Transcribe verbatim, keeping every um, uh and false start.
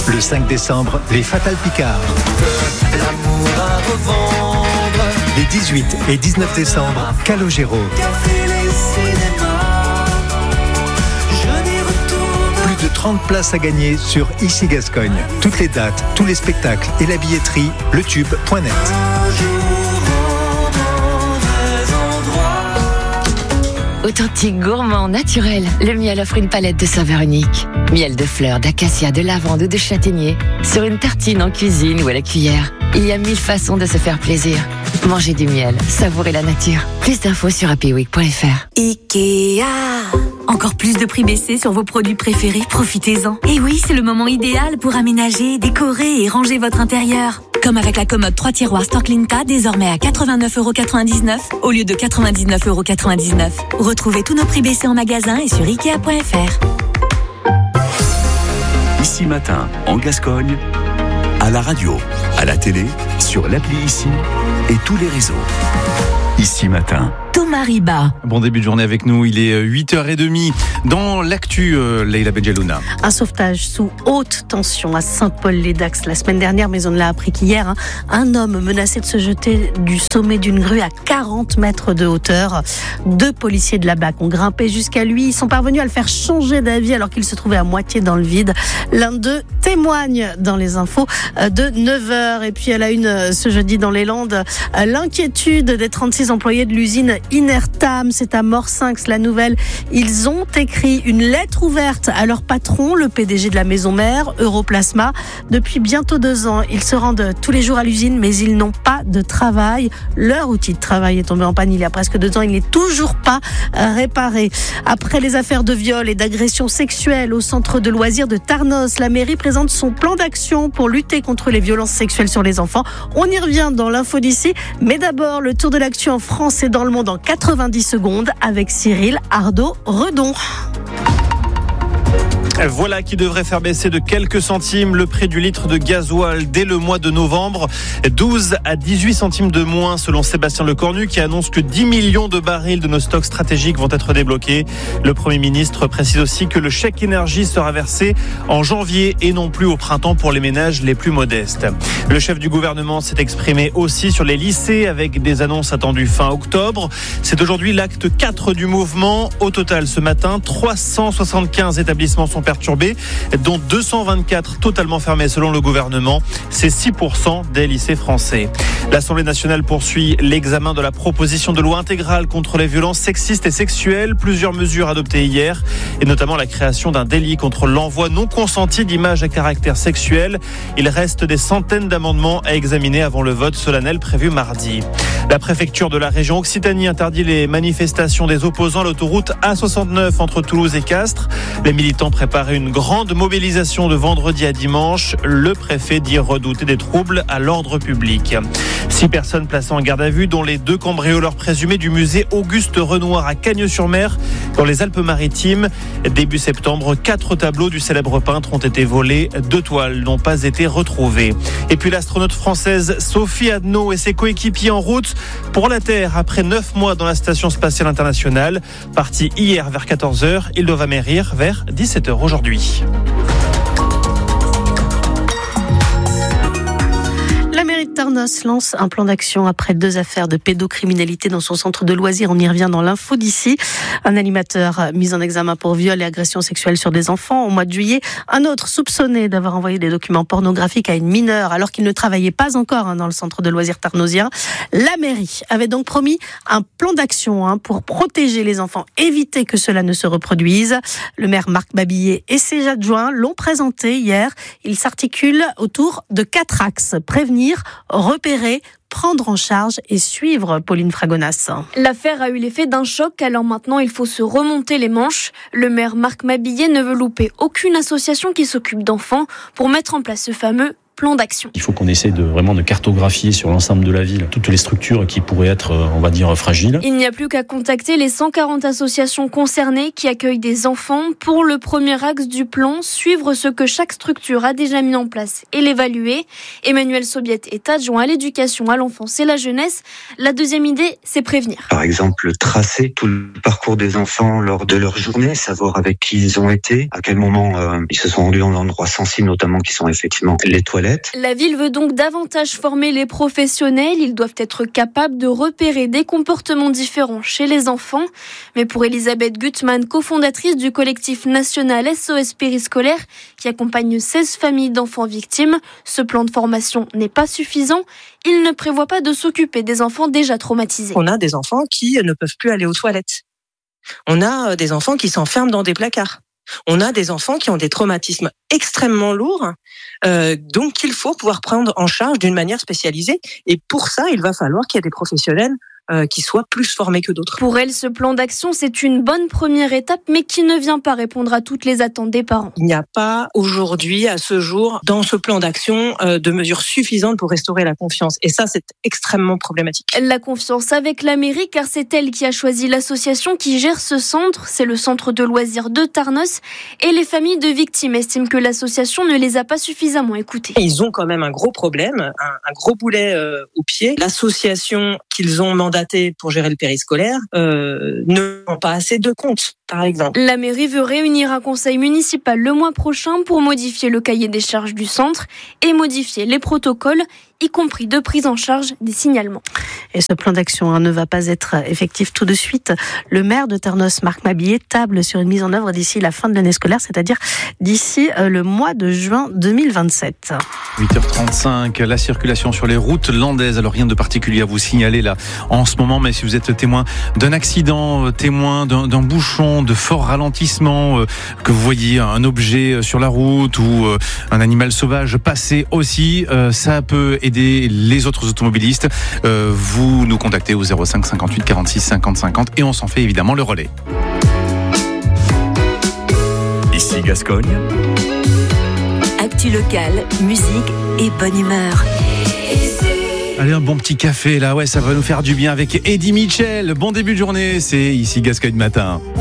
Le cinq décembre, les Fatal Picard. L'amour à revendre. Les dix-huit et dix-neuf décembre, Calogero. Plus de trente places à gagner sur Ici Gascogne. Toutes les dates, tous les spectacles et la billetterie, letube point net. Authentique, gourmand, naturel, le miel offre une palette de saveurs uniques. Miel de fleurs, d'acacia, de lavande ou de châtaignier. Sur une tartine en cuisine ou à la cuillère. Il y a mille façons de se faire plaisir. Mangez du miel, savourez la nature. Plus d'infos sur happy week point f r. Ikea. Encore plus de prix baissés sur vos produits préférés, profitez-en. Et oui, c'est le moment idéal pour aménager, décorer et ranger votre intérieur. Comme avec la commode trois tiroirs Storklinka, désormais à quatre-vingt-neuf euros quatre-vingt-dix-neuf au lieu de quatre-vingt-dix-neuf euros quatre-vingt-dix-neuf. Retrouvez tous nos prix baissés en magasin et sur ikea point f r. Ici Matin, en Gascogne, à la radio, à la télé, sur l'appli Ici et tous les réseaux. Ici Matin. Thomas Riba. Bon début de journée avec nous, il est huit heures trente. Dans l'actu, euh, Leïla Benjelouna. Un sauvetage sous haute tension à Saint-Paul-les-Dax la semaine dernière, mais on l'a appris qu'hier, hein, un homme menacé de se jeter du sommet d'une grue à quarante mètres de hauteur. Deux policiers de la B A C ont grimpé jusqu'à lui. Ils sont parvenus à le faire changer d'avis alors qu'il se trouvait à moitié dans le vide. L'un d'eux témoigne dans les infos de neuf heures. Et puis à la une ce jeudi dans les Landes, l'inquiétude des trente-six employés de l'usine Inertam, c'est à Morsinx la nouvelle. Ils ont écrit une lettre ouverte à leur patron, le P D G de la maison mère, Europlasma. Depuis bientôt deux ans, ils se rendent tous les jours à l'usine, mais ils n'ont pas de travail. Leur outil de travail est tombé en panne il y a presque deux ans. Il n'est toujours pas réparé. Après les affaires de viol et d'agression sexuelle au centre de loisirs de Tarnos, la mairie présente son plan d'action pour lutter contre les violences sexuelles sur les enfants. On y revient dans l'info d'ici, mais d'abord le tour de l'actu en France et dans le monde en quatre-vingt-dix secondes avec Cyril Ardo-Redon. Voilà qui devrait faire baisser de quelques centimes le prix du litre de gasoil dès le mois de novembre. douze à dix-huit centimes de moins selon Sébastien Lecornu qui annonce que dix millions de barils de nos stocks stratégiques vont être débloqués. Le Premier ministre précise aussi que le chèque énergie sera versé en janvier et non plus au printemps pour les ménages les plus modestes. Le chef du gouvernement s'est exprimé aussi sur les lycées avec des annonces attendues fin octobre. C'est aujourd'hui l'acte quatre du mouvement. Au total, ce matin, trois cent soixante-quinze établissements sont perturbés, dont deux cent vingt-quatre totalement fermés selon le gouvernement. C'est six pour cent des lycées français. L'Assemblée nationale poursuit l'examen de la proposition de loi intégrale contre les violences sexistes et sexuelles. Plusieurs mesures adoptées hier, et notamment la création d'un délit contre l'envoi non consenti d'images à caractère sexuel. Il reste des centaines d'amendements à examiner avant le vote solennel prévu mardi. La préfecture de la région Occitanie interdit les manifestations des opposants à l'autoroute A soixante-neuf entre Toulouse et Castres. Les militants préparent une grande mobilisation de vendredi à dimanche. Le préfet dit redouter des troubles à l'ordre public. Six personnes placées en garde à vue, dont les deux cambrioleurs présumés du musée Auguste Renoir à Cagnes-sur-Mer, dans les Alpes-Maritimes. Début septembre, quatre tableaux du célèbre peintre ont été volés. Deux toiles n'ont pas été retrouvées. Et puis l'astronaute française Sophie Adno et ses coéquipiers en route pour la Terre après neuf mois dans la Station Spatiale Internationale. Partis hier vers quatorze heures, ils doivent amérir vers dix-sept heures aujourd'hui. La mairie de Tarnos lance un plan d'action après deux affaires de pédocriminalité dans son centre de loisirs. On y revient dans l'info d'ici. Un animateur mis en examen pour viol et agression sexuelle sur des enfants au mois de juillet. Un autre soupçonné d'avoir envoyé des documents pornographiques à une mineure alors qu'il ne travaillait pas encore hein, dans le centre de loisirs tarnosien. La mairie avait donc promis un plan d'action hein, pour protéger les enfants, éviter que cela ne se reproduise. Le maire Marc Babillet et ses adjoints l'ont présenté hier. Il s'articule autour de quatre axes. Prévenir, repérer, prendre en charge et suivre Pauline Fragonas. L'affaire a eu l'effet d'un choc, alors maintenant il faut se remonter les manches. Le maire Marc Babillet ne veut louper aucune association qui s'occupe d'enfants pour mettre en place ce fameux plan d'action. Il faut qu'on essaie de vraiment de cartographier sur l'ensemble de la ville toutes les structures qui pourraient être, on va dire, fragiles. Il n'y a plus qu'à contacter les cent quarante associations concernées qui accueillent des enfants pour le premier axe du plan, suivre ce que chaque structure a déjà mis en place et l'évaluer. Emmanuel Sobiette est adjoint à l'éducation à l'enfance et la jeunesse. La deuxième idée, c'est prévenir. Par exemple, tracer tout le parcours des enfants lors de leur journée, savoir avec qui ils ont été, à quel moment euh, ils se sont rendus en endroits sensibles, notamment qui sont effectivement les toilettes. La ville veut donc davantage former les professionnels. Ils doivent être capables de repérer des comportements différents chez les enfants. Mais pour Elisabeth Gutmann, cofondatrice du collectif national S O S Périscolaire, qui accompagne seize familles d'enfants victimes, ce plan de formation n'est pas suffisant. Il ne prévoit pas de s'occuper des enfants déjà traumatisés. On a des enfants qui ne peuvent plus aller aux toilettes. On a des enfants qui s'enferment dans des placards. On a des enfants qui ont des traumatismes extrêmement lourds, euh, donc il faut pouvoir prendre en charge d'une manière spécialisée. Et pour ça, il va falloir qu'il y ait des professionnels euh, qui soient plus formés que d'autres. Pour elle, ce plan d'action, c'est une bonne première étape, mais qui ne vient pas répondre à toutes les attentes des parents. Il n'y a pas aujourd'hui, à ce jour, dans ce plan d'action, euh, de mesures suffisantes pour restaurer la confiance. Et ça, c'est extrêmement problématique. La confiance avec la mairie, car c'est elle qui a choisi l'association qui gère ce centre. C'est le centre de loisirs de Tarnos. Et les familles de victimes estiment que l'association ne les a pas suffisamment écoutées. Ils ont quand même un gros problème, un, un gros boulet euh, au pied. L'association qu'ils ont mandatée pour gérer le périscolaire euh, ne rend pas assez de comptes, par exemple. La mairie veut réunir un conseil municipal le mois prochain pour modifier le cahier des charges du centre et modifier les protocoles, y compris de prise en charge des signalements. Et ce plan d'action hein, ne va pas être effectif tout de suite. Le maire de Tarnos, Marc Mabillet, table sur une mise en œuvre d'ici la fin de l'année scolaire, c'est-à-dire d'ici le mois de juin deux mille vingt-sept. huit heures trente-cinq, la circulation sur les routes landaises. Alors rien de particulier à vous signaler là en ce moment, mais si vous êtes témoin d'un accident, témoin d'un, d'un bouchon, de fort ralentissement, euh, que vous voyez un objet sur la route ou euh, un animal sauvage passer aussi, euh, ça peut aider les autres automobilistes. Euh, vous nous contactez au zéro cinq cinquante-huit quarante-six cinquante cinquante et on s'en fait évidemment le relais. Ici Gascogne. Actu locale, musique et bonne humeur. Allez, un bon petit café là, ouais, ça va nous faire du bien avec Eddie Mitchell. Bon début de journée, c'est ici Gascogne Matin.